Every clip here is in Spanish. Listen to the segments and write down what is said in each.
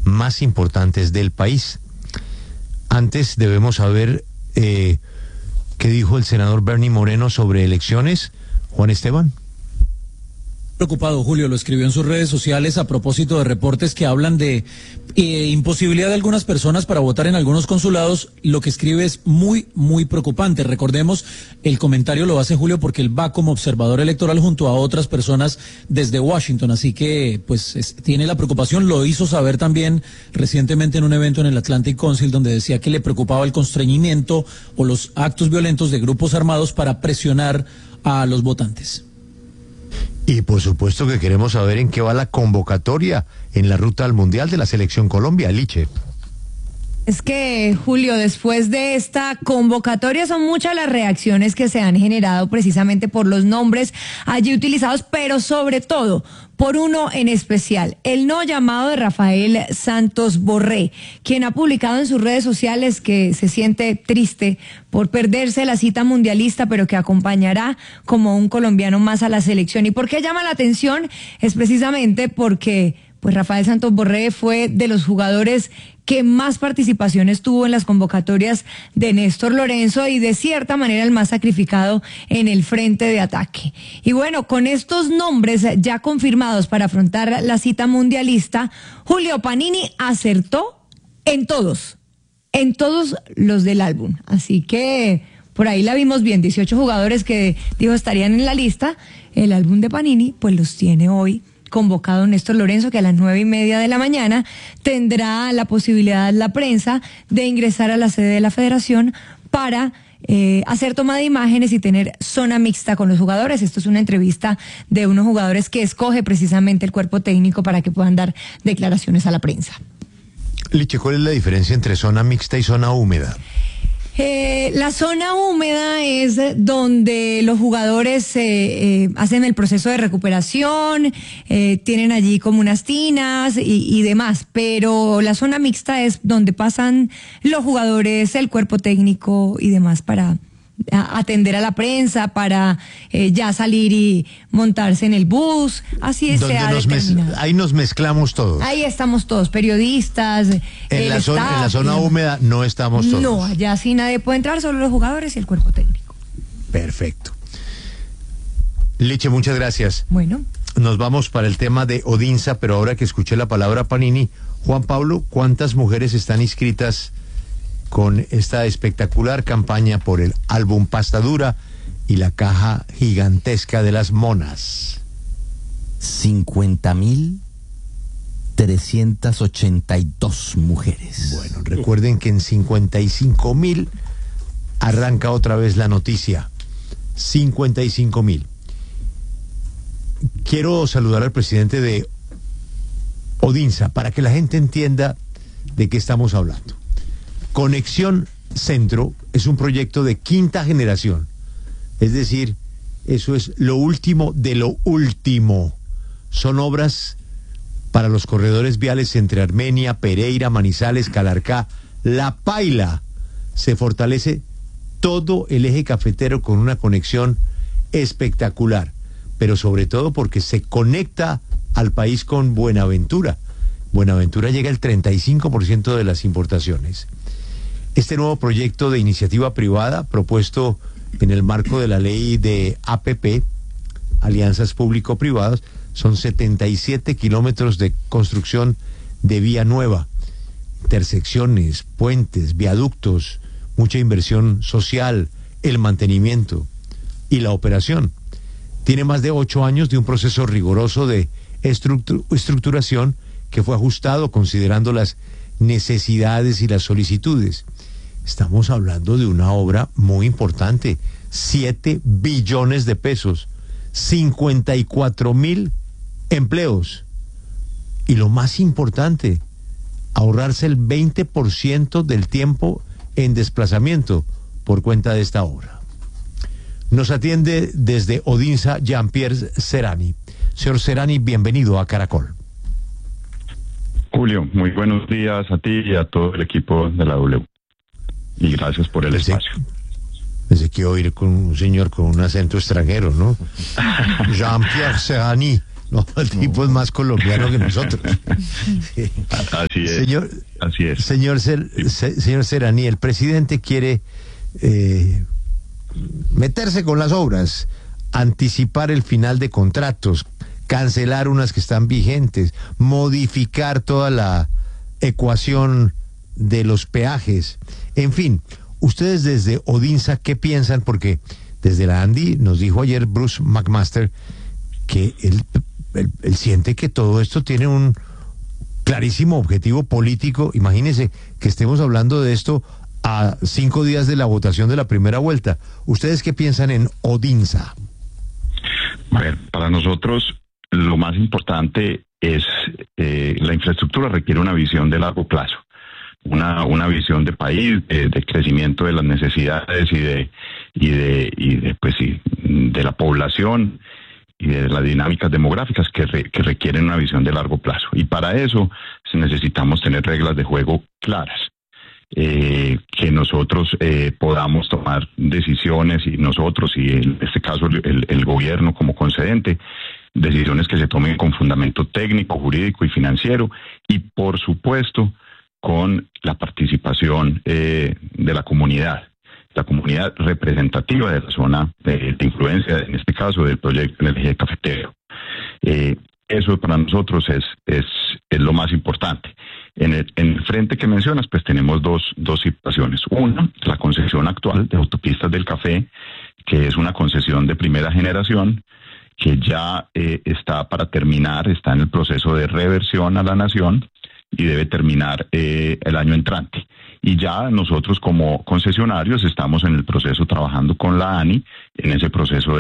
más importantes del país. Antes debemos saber qué dijo el senador Bernie Moreno sobre elecciones. Juan Esteban. Preocupado, Julio, lo escribió en sus redes sociales a propósito de reportes que hablan de imposibilidad de algunas personas para votar en algunos consulados. Lo que escribe es muy, muy preocupante. Recordemos, el comentario lo hace Julio porque él va como observador electoral junto a otras personas desde Washington, así que pues tiene la preocupación. Lo hizo saber también recientemente en un evento en el Atlantic Council, donde decía que le preocupaba el constreñimiento o los actos violentos de grupos armados para presionar a los votantes. Y por supuesto que queremos saber en qué va la convocatoria en la ruta al Mundial de la Selección Colombia, Liche. Es que, Julio, después de esta convocatoria son muchas las reacciones que se han generado precisamente por los nombres allí utilizados, pero sobre todo por uno en especial, el no llamado de Rafael Santos Borré, quien ha publicado en sus redes sociales que se siente triste por perderse la cita mundialista, pero que acompañará como un colombiano más a la selección. ¿Y por qué llama la atención? Es precisamente porque pues Rafael Santos Borré fue de los jugadores que más participaciones tuvo en las convocatorias de Néstor Lorenzo y de cierta manera el más sacrificado en el frente de ataque. Y bueno, con estos nombres ya confirmados para afrontar la cita mundialista, Julio Panini acertó en todos los del álbum. Así que por ahí la vimos bien, 18 jugadores que dijo estarían en la lista. El álbum de Panini pues los tiene hoy convocado Néstor Lorenzo, que a las 9:30 de la mañana tendrá la posibilidad la prensa de ingresar a la sede de la federación para hacer toma de imágenes y tener zona mixta con los jugadores. Esto es una entrevista de unos jugadores que escoge precisamente el cuerpo técnico para que puedan dar declaraciones a la prensa. Liche, ¿cuál es la diferencia entre zona mixta y zona húmeda? La zona húmeda es donde los jugadores hacen el proceso de recuperación, tienen allí como unas tinas y demás, pero la zona mixta es donde pasan los jugadores, el cuerpo técnico y demás para atender a la prensa, para ya salir y montarse en el bus, así se ha determinado. Ahí nos mezclamos todos. Ahí estamos todos, periodistas, en la zona húmeda no estamos todos. No, allá sí nadie puede entrar, solo los jugadores y el cuerpo técnico. Perfecto. Liche, muchas gracias. Bueno. Nos vamos para el tema de Odinsa, pero ahora que escuché la palabra Panini, Juan Pablo, ¿cuántas mujeres están inscritas con esta espectacular campaña por el álbum Pasta Dura y la caja gigantesca de las monas? 50.382 mujeres. Bueno, recuerden que en 55.000 arranca otra vez la noticia. 55.000. Quiero saludar al presidente de Odinsa para que la gente entienda de qué estamos hablando. Conexión Centro es un proyecto de quinta generación, es decir, eso es lo último de lo último. Son obras para los corredores viales entre Armenia, Pereira, Manizales, Calarcá, La Paila. Se fortalece todo el eje cafetero con una conexión espectacular, pero sobre todo porque se conecta al país con Buenaventura. Buenaventura llega al 35% de las importaciones. Este nuevo proyecto de iniciativa privada, propuesto en el marco de la ley de APP, Alianzas Público-Privadas, son 77 kilómetros de construcción de vía nueva, intersecciones, puentes, viaductos, mucha inversión social, el mantenimiento y la operación. Tiene más de 8 años de un proceso riguroso de estructuración que fue ajustado considerando las necesidades y las solicitudes. Estamos hablando de una obra muy importante, 7 billones de pesos, 54.000 empleos. Y lo más importante, ahorrarse el 20% del tiempo en desplazamiento por cuenta de esta obra. Nos atiende desde Odinsa Jean-Pierre Serrani. Señor Serrani, bienvenido a Caracol. Julio, muy buenos días a ti y a todo el equipo de la W. Y gracias por el espacio. Pensé que iba a ir con un señor con un acento extranjero, ¿no? Jean-Pierre Serrani, No, el tipo es más colombiano que nosotros. Así es. Señor, así es. Señor Serrani, el presidente quiere meterse con las obras, anticipar el final de contratos, cancelar unas que están vigentes, modificar toda la ecuación de los peajes. En fin, ustedes desde Odinsa, ¿qué piensan? Porque desde la ANDI nos dijo ayer Bruce McMaster que él siente que todo esto tiene un clarísimo objetivo político. Imagínense que estemos hablando de esto a 5 días de la votación de la primera vuelta. ¿Ustedes qué piensan en Odinsa? A ver, para nosotros lo más importante es la infraestructura requiere una visión de largo plazo, una visión de país, de crecimiento de las necesidades y de la población y de las dinámicas demográficas que requieren una visión de largo plazo. Y para eso necesitamos tener reglas de juego claras, que nosotros podamos tomar decisiones y nosotros, y en este caso el gobierno como concedente, decisiones que se tomen con fundamento técnico, jurídico y financiero, y por supuesto con la participación de la comunidad representativa de la zona de influencia, en este caso del proyecto en el eje cafetero. Eso para nosotros es lo más importante. En el frente que mencionas, pues tenemos dos situaciones. Una, la concesión actual de Autopistas del Café, que es una concesión de primera generación, que ya está para terminar, está en el proceso de reversión a la nación y debe terminar el año entrante. Y ya nosotros como concesionarios estamos en el proceso trabajando con la ANI en ese proceso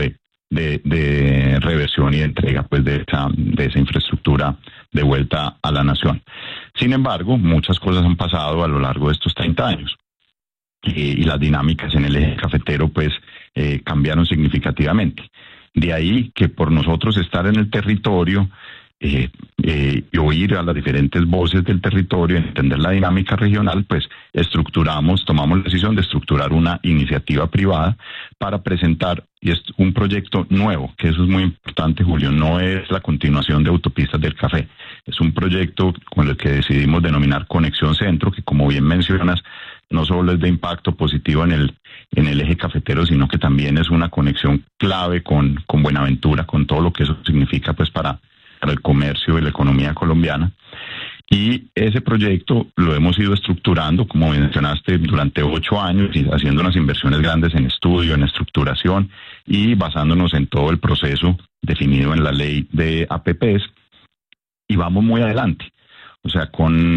de reversión y de entrega pues de esa infraestructura de vuelta a la nación. Sin embargo, muchas cosas han pasado a lo largo de estos 30 años y las dinámicas en el eje cafetero pues cambiaron significativamente. De ahí que por nosotros estar en el territorio y oír a las diferentes voces del territorio, entender la dinámica regional, pues tomamos la decisión de estructurar una iniciativa privada para presentar un proyecto nuevo, que eso es muy importante, Julio, no es la continuación de Autopistas del Café, es un proyecto con el que decidimos denominar Conexión Centro, que como bien mencionas, no solo es de impacto positivo en el eje cafetero, sino que también es una conexión clave con Buenaventura, con todo lo que eso significa pues para el comercio y la economía colombiana. Y ese proyecto lo hemos ido estructurando, como mencionaste, durante 8 años, y haciendo unas inversiones grandes en estudio, en estructuración, y basándonos en todo el proceso definido en la ley de APPs, y vamos muy adelante. O sea,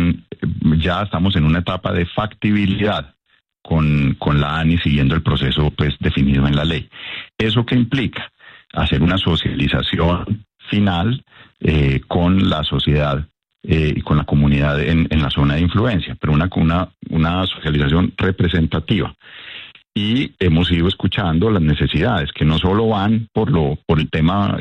ya estamos en una etapa de factibilidad con la ANI siguiendo el proceso pues definido en la ley. ¿Eso qué implica? Hacer una socialización final con la sociedad y con la comunidad en la zona de influencia, pero una socialización representativa. Y hemos ido escuchando las necesidades, que no solo van por el tema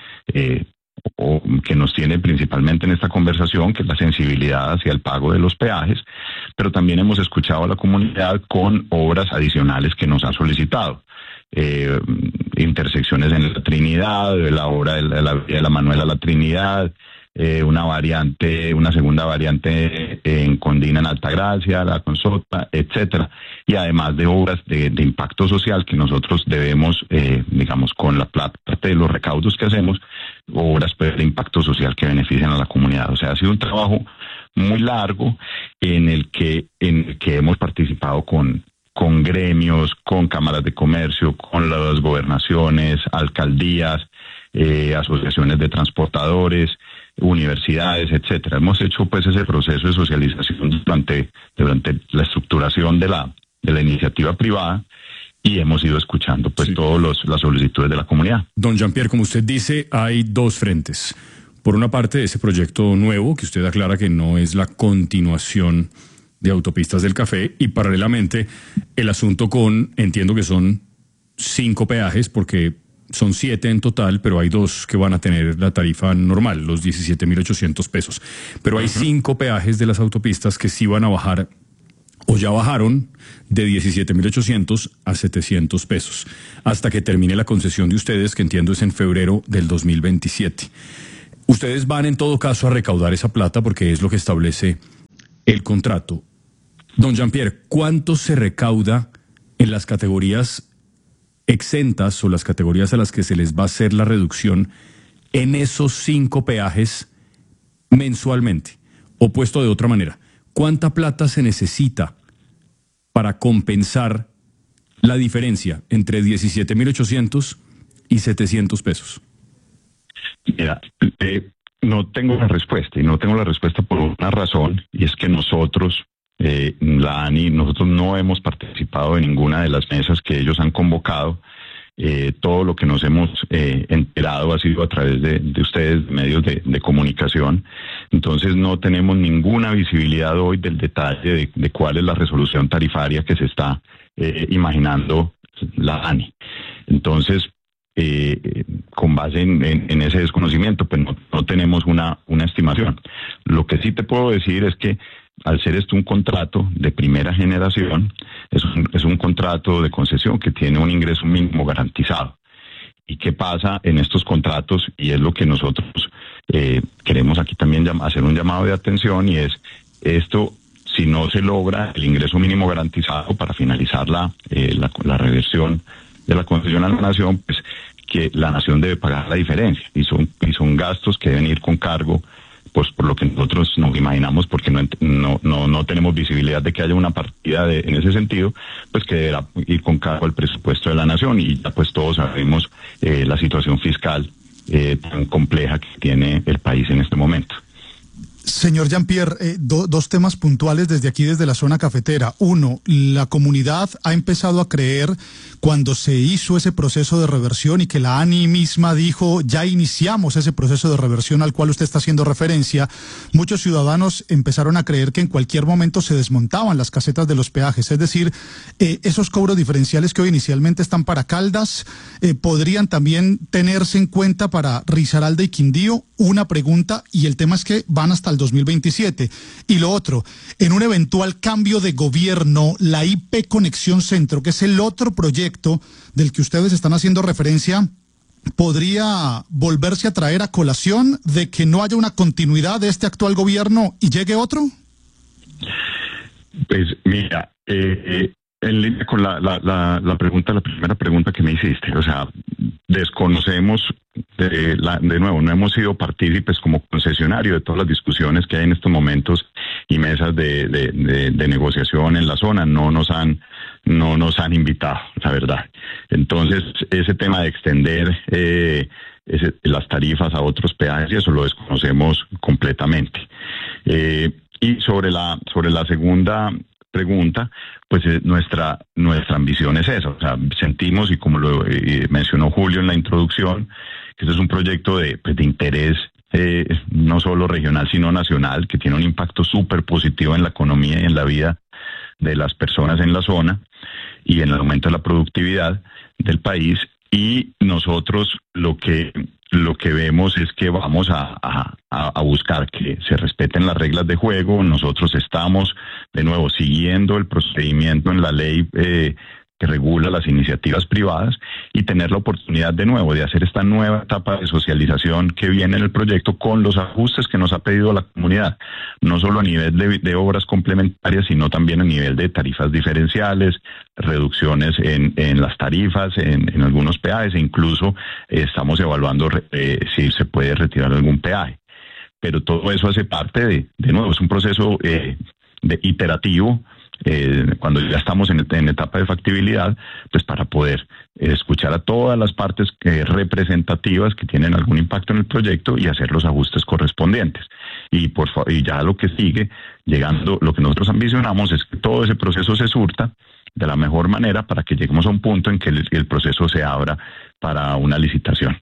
o que nos tiene principalmente en esta conversación, que es la sensibilidad hacia el pago de los peajes, pero también hemos escuchado a la comunidad con obras adicionales que nos han solicitado. Intersecciones en la Trinidad, la obra de la Manuela La Trinidad, una segunda variante en Condina, en Altagracia, la Consota, etcétera, y además de obras de impacto social que nosotros debemos, digamos, con la parte de los recaudos que hacemos, obras pues, de impacto social que benefician a la comunidad. O sea, ha sido un trabajo muy largo en el que hemos participado con gremios, con cámaras de comercio, con las gobernaciones, alcaldías, asociaciones de transportadores, universidades, etcétera. Hemos hecho pues ese proceso de socialización durante la estructuración de la iniciativa privada y hemos ido escuchando pues todas las solicitudes de la comunidad. Don Jean-Pierre, como usted dice, hay dos frentes. Por una parte, ese proyecto nuevo, que usted aclara que no es la continuación de Autopistas del Café, y paralelamente el asunto entiendo que son 5 peajes, porque son 7 en total, pero hay 2 que van a tener la tarifa normal, los 17.800 pesos. Pero hay 5 peajes de las autopistas que sí van a bajar, o ya bajaron, de 17.800 a 700 pesos, hasta que termine la concesión de ustedes, que entiendo es en febrero del 2027. Ustedes van en todo caso a recaudar esa plata porque es lo que establece el contrato. Don Jean-Pierre, ¿cuánto se recauda en las categorías exentas o las categorías a las que se les va a hacer la reducción en esos 5 peajes mensualmente? O puesto de otra manera, ¿cuánta plata se necesita para compensar la diferencia entre 17.800 y 700 pesos? Mira, no tengo la respuesta, y no tengo la respuesta por una razón, y es que nosotros, la ANI, nosotros no hemos participado en ninguna de las mesas que ellos han convocado. Todo lo que nos hemos enterado ha sido a través de ustedes, medios de comunicación. Entonces no tenemos ninguna visibilidad hoy del detalle de cuál es la resolución tarifaria que se está imaginando la ANI. Entonces, con base en ese desconocimiento, pues no tenemos una estimación. Lo que sí te puedo decir es que al ser esto un contrato de primera generación, es un contrato de concesión que tiene un ingreso mínimo garantizado. ¿Y qué pasa en estos contratos? Y es lo que nosotros queremos aquí también hacer un llamado de atención, y es esto: si no se logra el ingreso mínimo garantizado para finalizar la reversión de la concesión a la nación, pues que la nación debe pagar la diferencia, y son gastos que deben ir con cargo, pues por lo que nosotros nos imaginamos, porque no tenemos visibilidad de que haya una partida en ese sentido, pues que deberá ir con cargo al presupuesto de la nación, y ya pues todos sabemos la situación fiscal tan compleja que tiene el país en este momento. Señor Jean-Pierre, dos temas puntuales desde aquí, desde la zona cafetera. Uno, la comunidad ha empezado a creer, cuando se hizo ese proceso de reversión y que la ANI misma dijo, ya iniciamos ese proceso de reversión al cual usted está haciendo referencia, muchos ciudadanos empezaron a creer que en cualquier momento se desmontaban las casetas de los peajes. Es decir, esos cobros diferenciales que hoy inicialmente están para Caldas, podrían también tenerse en cuenta para Risaralda y Quindío. Una pregunta, y el tema es que van hasta el 2027. Y lo otro, en un eventual cambio de gobierno, la IP Conexión Centro, que es el otro proyecto del que ustedes están haciendo referencia, ¿podría volverse a traer a colación de que no haya una continuidad de este actual gobierno y llegue otro? Pues mira, en línea con la pregunta, la primera pregunta que me hiciste, o sea, desconocemos, de nuevo, no hemos sido partícipes como concesionario de todas las discusiones que hay en estos momentos y mesas de negociación en la zona. No nos han invitado, la verdad. Entonces, ese tema de extender las tarifas a otros peajes, y eso lo desconocemos completamente. Y sobre la segunda pregunta, pues nuestra ambición es esa. O sea, sentimos, y como lo mencionó Julio en la introducción, que este es un proyecto de interés no solo regional sino nacional, que tiene un impacto súper positivo en la economía y en la vida de las personas en la zona y en el aumento de la productividad del país. Y nosotros lo que vemos es que vamos a buscar que se respeten las reglas de juego. Nosotros estamos, de nuevo, siguiendo el procedimiento en la ley que regula las iniciativas privadas, y tener la oportunidad, de nuevo, de hacer esta nueva etapa de socialización que viene en el proyecto, con los ajustes que nos ha pedido la comunidad, no solo a nivel de obras complementarias, sino también a nivel de tarifas diferenciales, reducciones en las tarifas, en algunos peajes, e incluso estamos evaluando si se puede retirar algún peaje. Pero todo eso hace parte de nuevo, es un proceso iterativo, cuando ya estamos en etapa de factibilidad, pues para poder escuchar a todas las partes representativas que tienen algún impacto en el proyecto y hacer los ajustes correspondientes. Y ya lo que sigue, lo que nosotros ambicionamos es que todo ese proceso se surta de la mejor manera para que lleguemos a un punto en que el proceso se abra para una licitación.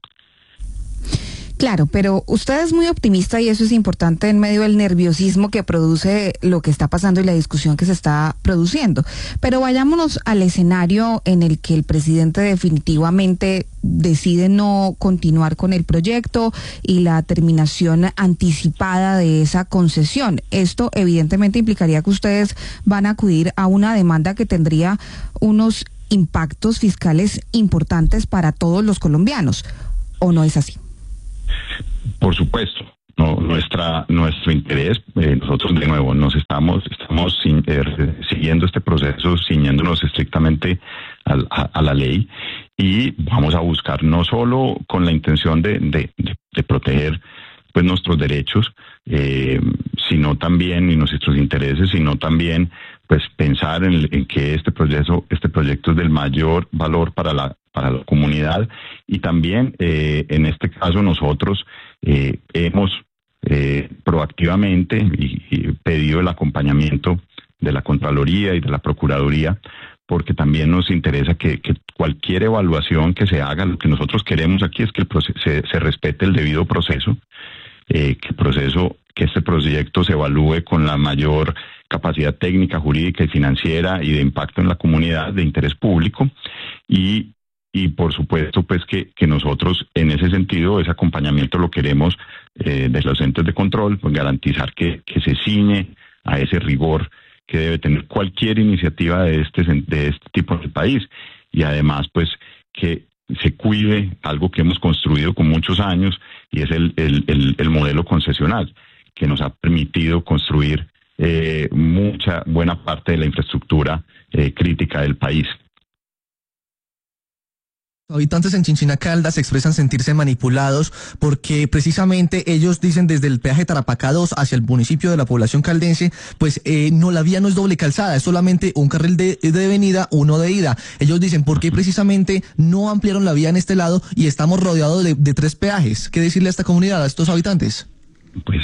Claro, pero usted es muy optimista, y eso es importante en medio del nerviosismo que produce lo que está pasando y la discusión que se está produciendo. Pero vayámonos al escenario en el que el presidente definitivamente decide no continuar con el proyecto y la terminación anticipada de esa concesión. Esto evidentemente implicaría que ustedes van a acudir a una demanda que tendría unos impactos fiscales importantes para todos los colombianos, ¿o no es así? Por supuesto. No, nuestro interés, nosotros de nuevo estamos siguiendo este proceso, ciñéndonos estrictamente a la ley, y vamos a buscar no solo con la intención de proteger pues nuestros derechos, sino también, y nuestros intereses, sino también pues pensar en que este proyecto es del mayor valor para la comunidad, y también en este caso nosotros hemos proactivamente y pedido el acompañamiento de la Contraloría y de la Procuraduría, porque también nos interesa que cualquier evaluación que se haga, lo que nosotros queremos aquí es que se respete el debido proceso, que este proyecto se evalúe con la mayor capacidad técnica, jurídica y financiera y de impacto en la comunidad, de interés público, y por supuesto pues que nosotros en ese sentido ese acompañamiento lo queremos de los entes de control, pues garantizar que se ciñe a ese rigor que debe tener cualquier iniciativa de este tipo en el país, y además pues que se cuide algo que hemos construido con muchos años, y es el modelo concesional, que nos ha permitido construir buena parte de la infraestructura crítica del país. Habitantes en Chinchina Caldas expresan sentirse manipulados porque precisamente ellos dicen desde el peaje Tarapacá 2 hacia el municipio de la población caldense, pues la vía no es doble calzada, es solamente un carril de venida, uno de ida. Ellos dicen, ¿por qué precisamente no ampliaron la vía en este lado y estamos rodeados de 3 peajes? ¿Qué decirle a esta comunidad, a estos habitantes? Pues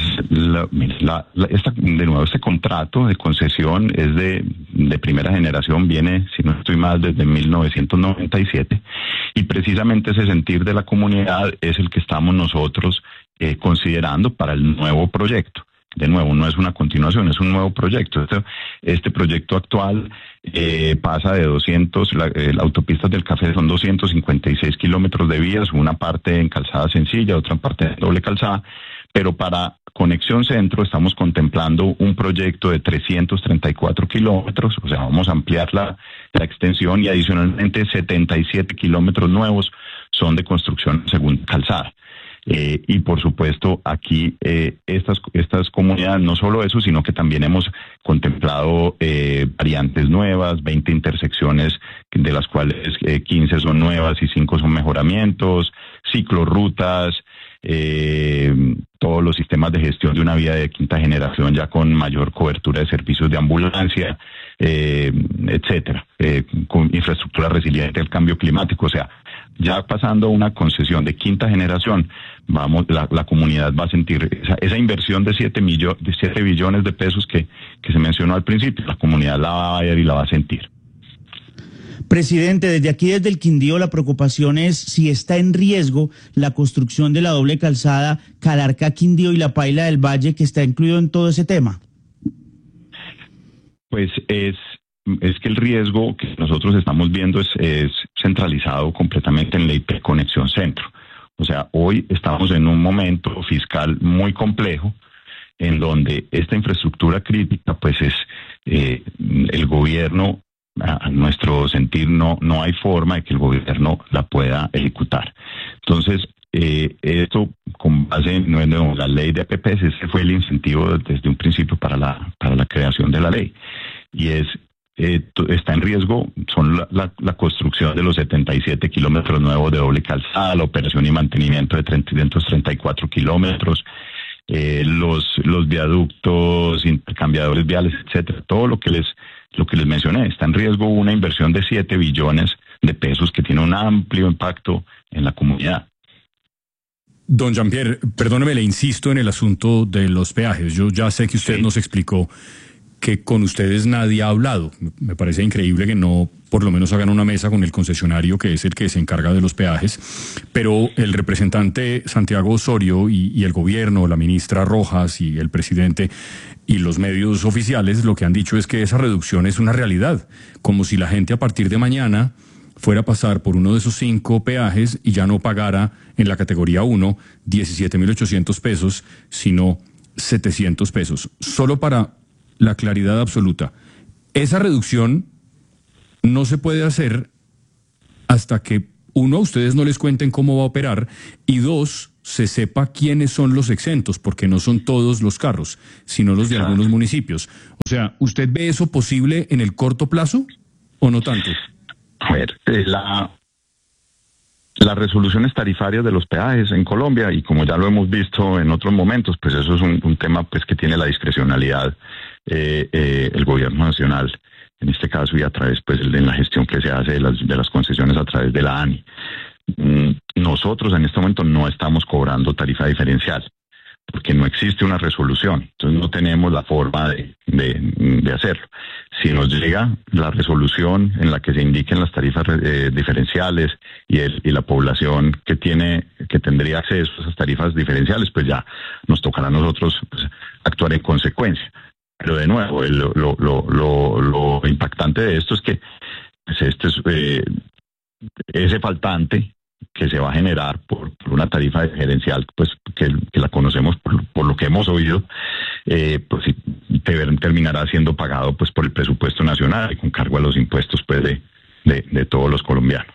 este contrato de concesión es de primera generación, viene, si no estoy mal, desde 1997, y precisamente ese sentir de la comunidad es el que estamos nosotros considerando para el nuevo proyecto. De nuevo, no es una continuación, es un nuevo proyecto. Este proyecto actual pasa de 200, las autopistas del Café son 256 kilómetros de vías, una parte en calzada sencilla, otra parte en doble calzada, pero para Conexión Centro estamos contemplando un proyecto de 334 kilómetros, o sea, vamos a ampliar la extensión, y adicionalmente 77 kilómetros nuevos son de construcción segunda calzada. Y por supuesto aquí estas comunidades, no solo eso, sino que también hemos contemplado variantes nuevas, 20 intersecciones, de las cuales 15 son nuevas y 5 son mejoramientos, ciclorrutas, todos los sistemas de gestión de una vía de quinta generación ya con mayor cobertura de servicios de ambulancia, etcétera, con infraestructura resiliente al cambio climático. O sea, ya pasando a una concesión de quinta generación, la comunidad va a sentir esa inversión de 7 billones de pesos que se mencionó al principio. La comunidad la va a ver y la va a sentir. Presidente, desde aquí, desde el Quindío, la preocupación es si está en riesgo la construcción de la doble calzada Calarcá-Quindío y la Paila del Valle, que está incluido en todo ese tema. Pues es que el riesgo que nosotros estamos viendo es centralizado completamente en la IP Conexión Centro. O sea, hoy estamos en un momento fiscal muy complejo, en donde esta infraestructura crítica, pues es el gobierno, a nuestro sentir, no hay forma de que el gobierno la pueda ejecutar. Entonces, esto con base en la ley de APPs, ese fue el incentivo desde un principio para la creación de la ley. Y está en riesgo, son la construcción de los 77 kilómetros nuevos de doble calzada, la operación y mantenimiento de 334 kilómetros, los viaductos, intercambiadores viales, etcétera, todo lo que les mencioné. Está en riesgo una inversión de 7 billones de pesos que tiene un amplio impacto en la comunidad. Don Jean-Pierre, perdóneme, le insisto en el asunto de los peajes. Yo ya sé que usted nos explicó que con ustedes nadie ha hablado. Me parece increíble que no, por lo menos, hagan una mesa con el concesionario, que es el que se encarga de los peajes, pero el representante Santiago Osorio y el gobierno, la ministra Rojas y el presidente y los medios oficiales lo que han dicho es que esa reducción es una realidad, como si la gente a partir de mañana fuera a pasar por uno de esos 5 peajes y ya no pagara en la categoría 1 17.800 pesos, sino 700 pesos. Solo para la claridad absoluta, esa reducción no se puede hacer hasta que, 1, ustedes no les cuenten cómo va a operar, y 2, se sepa quiénes son los exentos, porque no son todos los carros, sino los de algunos municipios. O sea, ¿usted ve eso posible en el corto plazo o no tanto? A ver, las resoluciones tarifarias de los peajes en Colombia, y como ya lo hemos visto en otros momentos, pues eso es un tema pues que tiene la discrecionalidad el gobierno nacional, en este caso, y a través pues de la gestión que se hace de las concesiones a través de la ANI. Nosotros en este momento no estamos cobrando tarifa diferencial, porque no existe una resolución, entonces no tenemos la forma de hacerlo. Si nos llega la resolución en la que se indiquen las tarifas diferenciales y la población que tendría acceso a esas tarifas diferenciales, pues ya nos tocará a nosotros pues, actuar en consecuencia. Pero de nuevo, lo impactante de esto es que pues, ese faltante que se va a generar por una tarifa diferencial, pues que la conocemos por lo que hemos oído, pues terminará siendo pagado pues por el presupuesto nacional y con cargo a los impuestos pues de todos los colombianos.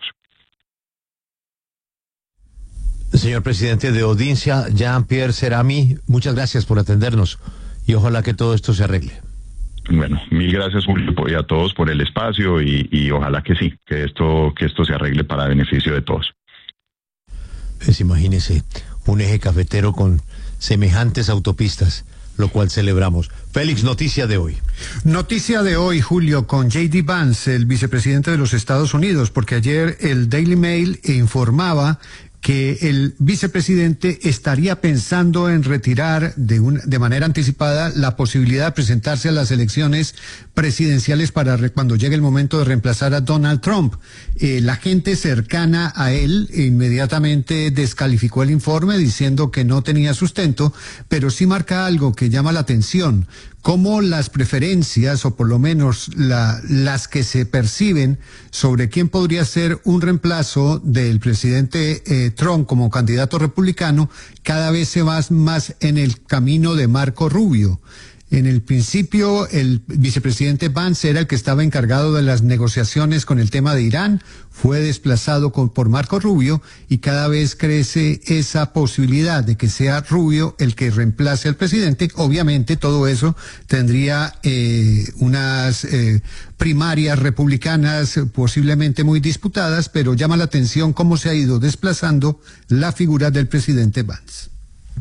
Señor presidente de Odincia, Jean-Pierre Serami, muchas gracias por atendernos y ojalá que todo esto se arregle. Bueno, mil gracias, Julio, y a todos por el espacio y ojalá que sí, que esto se arregle para beneficio de todos. Pues imagínese, un eje cafetero con semejantes autopistas, lo cual celebramos. Félix, noticia de hoy. Noticia de hoy, Julio, con J.D. Vance, el vicepresidente de los Estados Unidos, porque ayer el Daily Mail informaba que el vicepresidente estaría pensando en retirar de manera anticipada la posibilidad de presentarse a las elecciones presidenciales para cuando llegue el momento de reemplazar a Donald Trump. La gente cercana a él inmediatamente descalificó el informe diciendo que no tenía sustento, pero sí marca algo que llama la atención. Cómo las preferencias, o por lo menos las que se perciben sobre quién podría ser un reemplazo del presidente Trump como candidato republicano, cada vez se va más en el camino de Marco Rubio. En el principio, el vicepresidente Vance era el que estaba encargado de las negociaciones con el tema de Irán, fue desplazado por Marco Rubio y cada vez crece esa posibilidad de que sea Rubio el que reemplace al presidente. Obviamente todo eso tendría unas primarias republicanas posiblemente muy disputadas, pero llama la atención cómo se ha ido desplazando la figura del presidente Vance.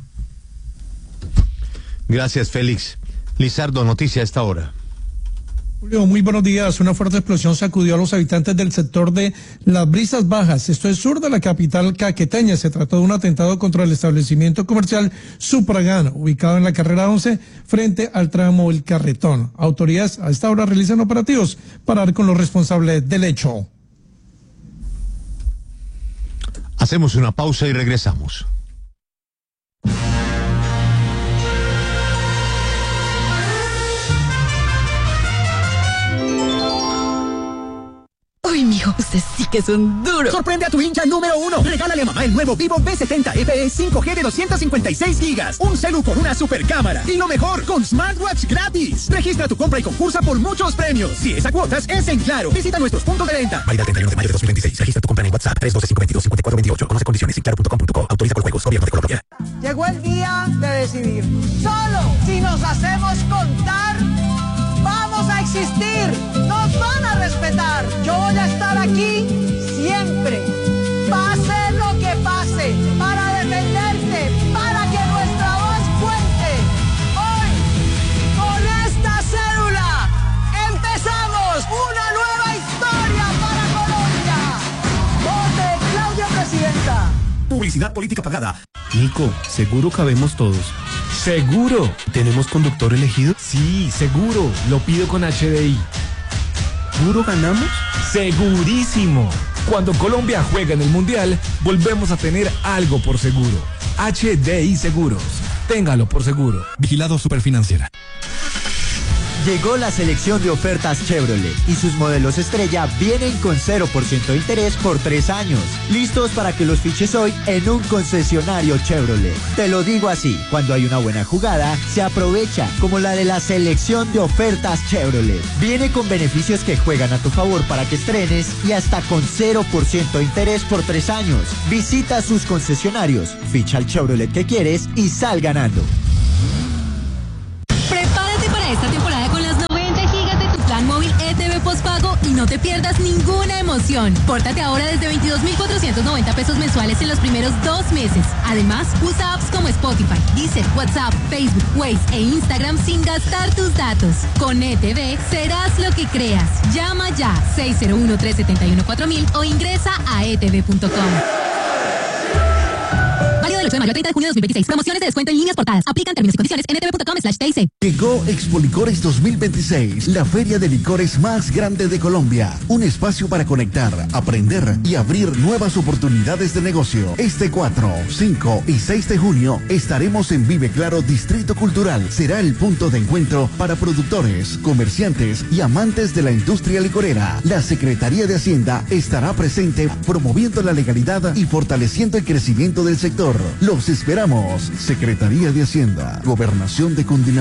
Gracias, Félix. Lizardo, noticia a esta hora. Julio, muy buenos días. Una fuerte explosión sacudió a los habitantes del sector de Las Brisas Bajas. Esto es sur de la capital caqueteña. Se trató de un atentado contra el establecimiento comercial Supragana, ubicado en la carrera 11, frente al tramo El Carretón. Autoridades a esta hora realizan operativos para dar con los responsables del hecho. Hacemos una pausa y regresamos. Uy, mijo, usted sí que es un duro. Sorprende a tu hincha número 1. Regálale a mamá el nuevo Vivo V70 FE 5G de 256 gigas. Un celu con una super cámara. Y lo mejor, con smartwatch gratis. Registra tu compra y concursa por muchos premios. Si es a cuotas, es en Claro. Visita nuestros puntos de venta. Válida el 31 de mayo de 2026. Registra tu compra en WhatsApp 312-522-5428. Conoce condiciones en claro.com.co. Autoriza con juegos. Gobierno de Colombia. Llegó el día de decidir. Solo si nos hacemos contar, vamos a existir, nos van a respetar. Yo voy a estar aquí siempre, pase lo que pase, para defenderte, para que nuestra voz cuente. Hoy, con esta cédula, empezamos una nueva historia para Colombia. Vote Claudia Presidenta. Publicidad política pagada. Nico, ¿seguro cabemos todos? ¡Seguro! ¿Tenemos conductor elegido? Sí, seguro. Lo pido con HDI. ¿Seguro ganamos? ¡Segurísimo! Cuando Colombia juega en el Mundial, volvemos a tener algo por seguro. HDI Seguros. Téngalo por seguro. Vigilado Superfinanciera. Llegó la selección de ofertas Chevrolet y sus modelos estrella vienen con 0% de interés por 3 años. Listos para que los fiches hoy en un concesionario Chevrolet. Te lo digo así, cuando hay una buena jugada, se aprovecha, como la de la selección de ofertas Chevrolet. Viene con beneficios que juegan a tu favor para que estrenes y hasta con 0% de interés por 3 años. Visita sus concesionarios, ficha el Chevrolet que quieres y sal ganando. Prepárate para esta temporada con las 90 gigas de tu plan móvil ETV postpago y no te pierdas ninguna emoción. Pórtate ahora desde 22,490 pesos mensuales en los primeros 2 meses. Además, usa apps como Spotify, Deezer, WhatsApp, Facebook, Waze e Instagram sin gastar tus datos. Con ETV serás lo que creas. Llama ya 601-371-4000 o ingresa a etv.com. Válido del 8 de mayo al 30 de junio de 2026. Promociones de descuento en líneas portadas. Aplican términos y condiciones en etv.com/TIC. Llegó Expo Licores 2026, la feria de licores más grande de Colombia. Un espacio para conectar, aprender y abrir nuevas oportunidades de negocio. Este 4, 5 y 6 de junio estaremos en Vive Claro Distrito Cultural. Será el punto de encuentro para productores, comerciantes y amantes de la industria licorera. La Secretaría de Hacienda estará presente promoviendo la legalidad y fortaleciendo el crecimiento del sector. Los esperamos. Secretaría de Hacienda, Gobernación de Cundinamarca.